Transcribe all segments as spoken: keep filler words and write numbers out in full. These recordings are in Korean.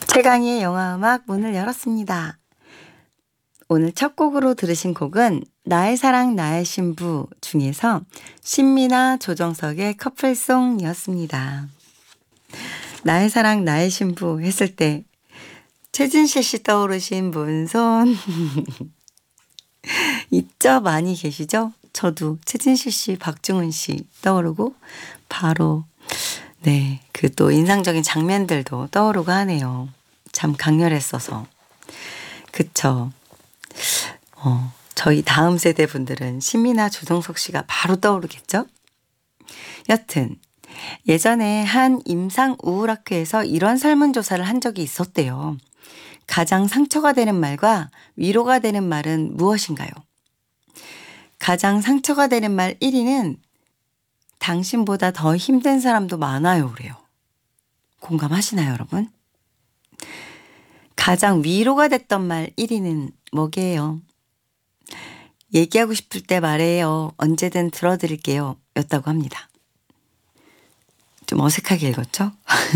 최강희의 영화음악 문을 열었습니다. 오늘 첫 곡으로 들으신 곡은 나의 사랑 나의 신부 중에서 신미나 조정석의 커플송이었습니다. 나의 사랑 나의 신부 했을 때 최진실 씨 떠오르신 분 손 있죠? 많이 계시죠? 저도 최진실 씨, 박중훈 씨 떠오르고 바로 네, 그 또 인상적인 장면들도 떠오르고 하네요. 참 강렬했어서. 그쵸. 어, 저희 다음 세대 분들은 신미나 조정석 씨가 바로 떠오르겠죠? 여튼 예전에 한 임상 우울학회에서 이런 설문조사를 한 적이 있었대요. 가장 상처가 되는 말과 위로가 되는 말은 무엇인가요? 가장 상처가 되는 말 일 위는 당신보다 더 힘든 사람도 많아요 그래요. 공감하시나요 여러분? 가장 위로가 됐던 말 일 위는 뭐게요? 얘기하고 싶을 때 말해요. 언제든 들어드릴게요. 였다고 합니다. 좀 어색하게 읽었죠?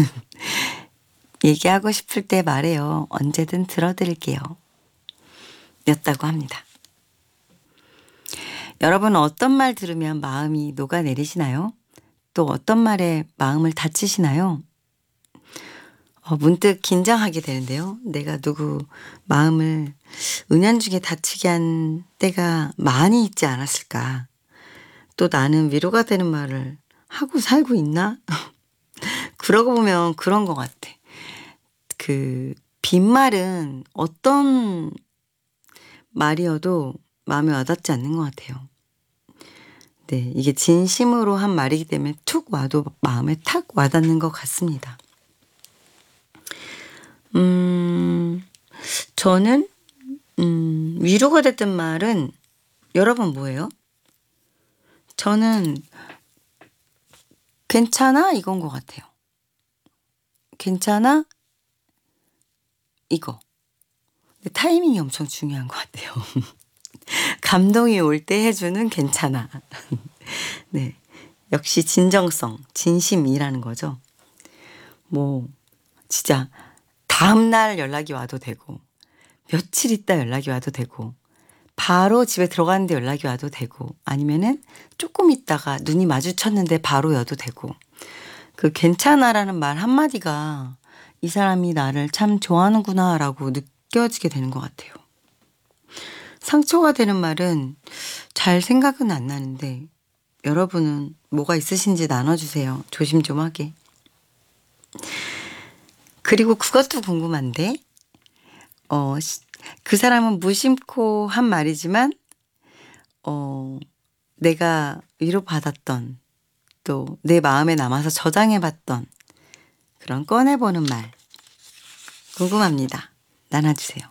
얘기하고 싶을 때 말해요. 언제든 들어드릴게요. 였다고 합니다. 여러분은 어떤 말 들으면 마음이 녹아내리시나요? 또 어떤 말에 마음을 다치시나요? 어, 문득 긴장하게 되는데요. 내가 누구 마음을 은연중에 다치게 한 때가 많이 있지 않았을까? 또 나는 위로가 되는 말을 하고 살고 있나? 그러고 보면 그런 것 같아. 그 빈말은 어떤 말이어도 마음에 와닿지 않는 것 같아요. 네, 이게 진심으로 한 말이기 때문에 툭 와도 마음에 탁 와닿는 것 같습니다. 음, 저는 음, 위로가 됐던 말은 여러분 뭐예요? 저는 괜찮아? 이건 것 같아요. 괜찮아? 이거. 근데 타이밍이 엄청 중요한 것 같아요. 감동이 올 때 해주는 괜찮아. 네, 역시 진정성, 진심이라는 거죠. 뭐 진짜 다음날 연락이 와도 되고 며칠 있다 연락이 와도 되고 바로 집에 들어가는데 연락이 와도 되고 아니면은 조금 있다가 눈이 마주쳤는데 바로 여도 되고 그 괜찮아라는 말 한마디가 이 사람이 나를 참 좋아하는구나 라고 느껴지게 되는 것 같아요. 상처가 되는 말은 잘 생각은 안 나는데 여러분은 뭐가 있으신지 나눠주세요. 조심 좀 하게. 그리고 그것도 궁금한데 어, 그 사람은 무심코 한 말이지만 어, 내가 위로받았던 또 내 마음에 남아서 저장해봤던 그런 꺼내보는 말 궁금합니다. 나눠주세요.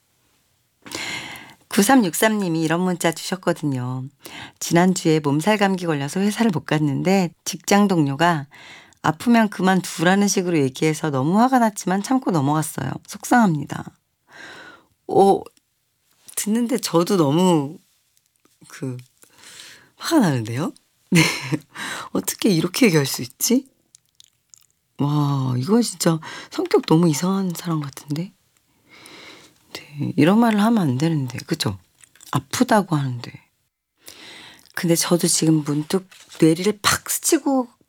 구삼육삼 님이 이런 문자 주셨거든요. 지난주에 몸살 감기 걸려서 회사를 못 갔는데 직장 동료가 아프면 그만두라는 식으로 얘기해서 너무 화가 났지만 참고 넘어갔어요. 속상합니다. 오, 듣는데 저도 너무 그 화가 나는데요? 네. 어떻게 이렇게 얘기할 수 있지? 와, 이거 진짜 성격 너무 이상한 사람 같은데? 네, 이런 말을 하면 안 되는데, 그죠? 아프다고 하는데. 근데 저도 지금 문득 뇌리를 팍 스치고